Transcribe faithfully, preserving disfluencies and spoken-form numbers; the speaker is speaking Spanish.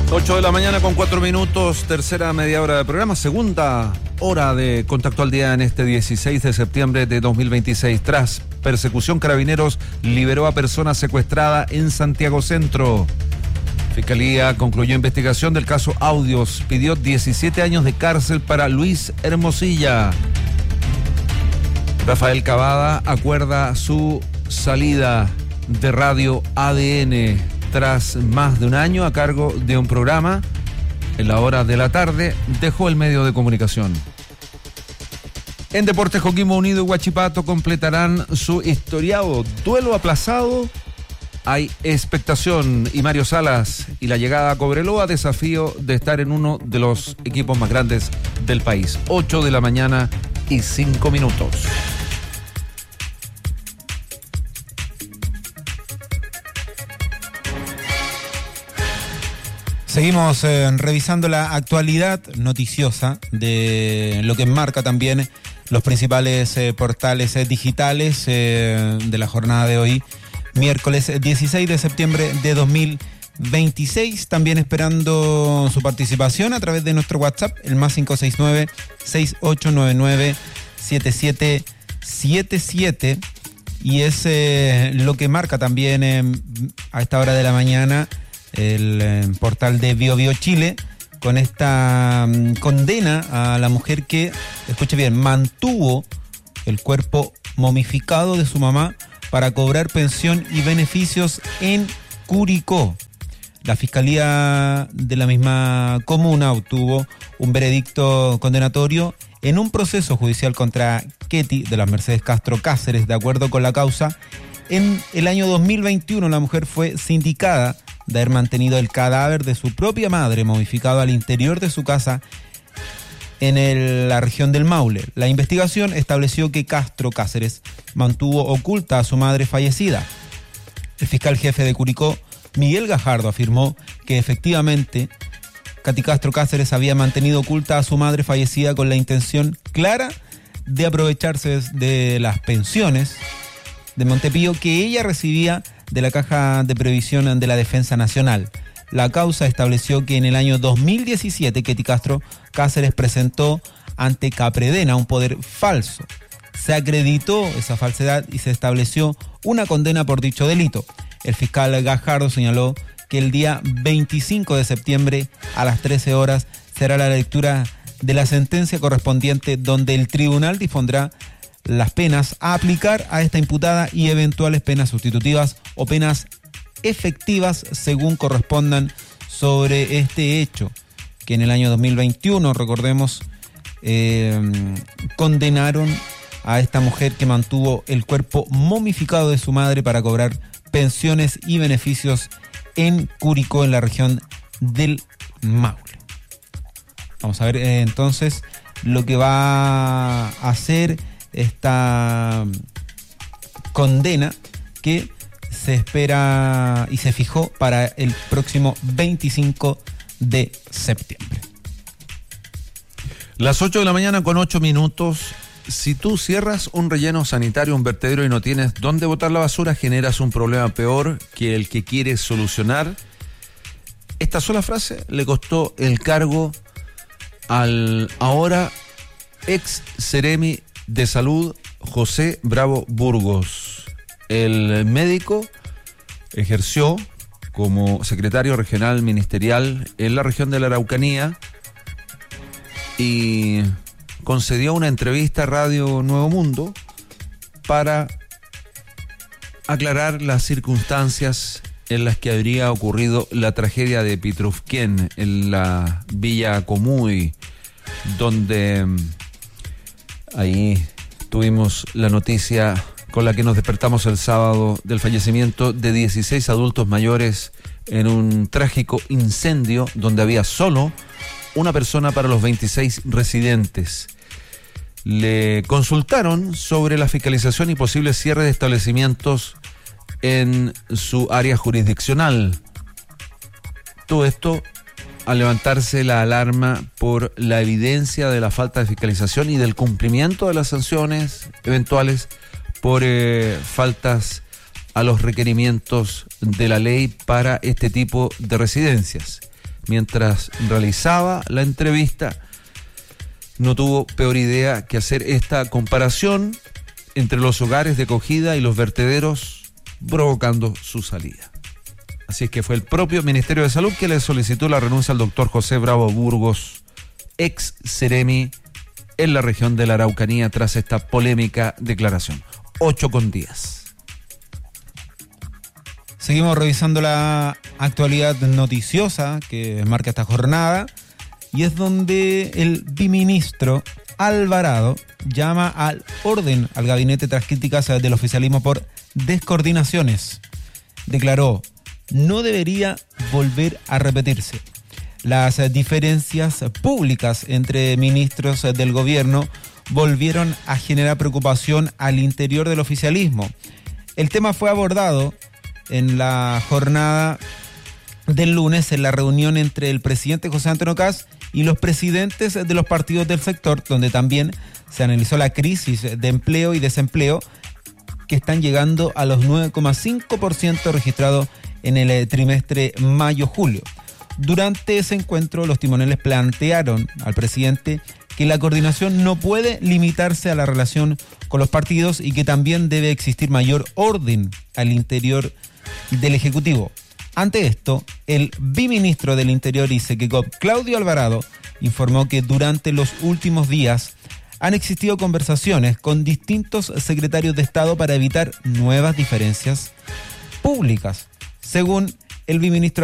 ocho de la mañana con cuatro minutos, tercera media hora de programa, segunda hora de Contacto al Día en este dieciséis de septiembre de dos mil veintiséis. Tras persecución, Carabineros liberó a persona secuestrada en Santiago Centro. Fiscalía concluyó investigación del caso Audios, pidió diecisiete años de cárcel para Luis Hermosilla. Rafael Cavada acuerda su salida de Radio A D N. Tras más de un año a cargo de un programa, en la hora de la tarde dejó el medio de comunicación. En Deportes, Coquimbo Unido y Huachipato completarán su historiado duelo aplazado. Hay expectación y Mario Salas y la llegada a Cobreloa, desafío de estar en uno de los equipos más grandes del país. ocho de la mañana y cinco minutos. Seguimos eh, revisando la actualidad noticiosa de lo que enmarca también los principales eh, portales eh, digitales eh, de la jornada de hoy, miércoles dieciséis de septiembre de dos mil veintiséis. También esperando su participación a través de nuestro WhatsApp, el más cinco seis nueve, seis ocho nueve nueve, siete siete siete siete. Y es eh, lo que marca también eh, a esta hora de la mañana el eh, portal de Bio Bio Chile, con esta um, condena a la mujer que, escuche bien, mantuvo el cuerpo momificado de su mamá para cobrar pensión y beneficios en Curicó. La Fiscalía de la misma comuna obtuvo un veredicto condenatorio en un proceso judicial contra Ketty de las Mercedes Castro Cáceres. De acuerdo con la causa, en el año dos mil veintiuno la mujer fue sindicada de haber mantenido el cadáver de su propia madre momificado al interior de su casa en el, la región del Maule. La investigación estableció que Castro Cáceres mantuvo oculta a su madre fallecida. El fiscal jefe de Curicó, Miguel Gajardo, afirmó que efectivamente Katy Castro Cáceres había mantenido oculta a su madre fallecida con la intención clara de aprovecharse de las pensiones de Montepío que ella recibía de la Caja de Previsión de la Defensa Nacional. La causa estableció que en el año dos mil diecisiete Katy Castro Cáceres presentó ante Capredena un poder falso. Se acreditó esa falsedad y se estableció una condena por dicho delito. El fiscal Gajardo señaló que el día veinticinco de septiembre a las trece horas será la lectura de la sentencia correspondiente, donde el tribunal dispondrá las penas a aplicar a esta imputada y eventuales penas sustitutivas o penas efectivas según correspondan sobre este hecho, que en el año dos mil veintiuno, recordemos, eh, condenaron a esta mujer que mantuvo el cuerpo momificado de su madre para cobrar pensiones y beneficios en Curicó, en la región del Maule. Vamos a ver eh, entonces lo que va a hacer esta condena que se espera y se fijó para el próximo veinticinco de septiembre. Las ocho de la mañana con ocho minutos. Si tú cierras un relleno sanitario, un vertedero y no tienes dónde botar la basura, generas un problema peor que el que quieres solucionar. Esta sola frase le costó el cargo al ahora ex Seremi de Salud, José Bravo Burgos. El médico ejerció como secretario regional ministerial en la región de la Araucanía y concedió una entrevista a Radio Nuevo Mundo para aclarar las circunstancias en las que habría ocurrido la tragedia de Pitrufquén en la Villa Comuy, donde ahí tuvimos la noticia con la que nos despertamos el sábado del fallecimiento de dieciséis adultos mayores en un trágico incendio donde había solo una persona para los veintiséis residentes. Le consultaron sobre la fiscalización y posible cierre de establecimientos en su área jurisdiccional. Todo esto al levantarse la alarma por la evidencia de la falta de fiscalización y del cumplimiento de las sanciones eventuales por eh, faltas a los requerimientos de la ley para este tipo de residencias. mientras realizaba la entrevista, no tuvo peor idea que hacer esta comparación entre los hogares de acogida y los vertederos, provocando su salida. Así es que fue el propio Ministerio de Salud que le solicitó la renuncia al doctor José Bravo Burgos, ex Seremi en la región de la Araucanía, tras esta polémica declaración. ocho con diez. Seguimos revisando la actualidad noticiosa que marca esta jornada, y es donde el biministro Alvarado llama al orden al gabinete tras críticas del oficialismo por descoordinaciones. Declaró: no debería volver a repetirse. Las diferencias públicas entre ministros del gobierno volvieron a generar preocupación al interior del oficialismo. El tema fue abordado en la jornada del lunes en la reunión entre el presidente José Antonio Kast y los presidentes de los partidos del sector, donde también se analizó la crisis de empleo y desempleo que están llegando a los nueve coma cinco por ciento registrados en el trimestre mayo-julio. Durante ese encuentro, los timoneles plantearon al presidente que la coordinación no puede limitarse a la relación con los partidos y que también debe existir mayor orden al interior del Ejecutivo. Ante esto, el biministro del Interior y Sequicop, Claudio Alvarado, informó que durante los últimos días han existido conversaciones con distintos secretarios de Estado para evitar nuevas diferencias públicas. Según el biministro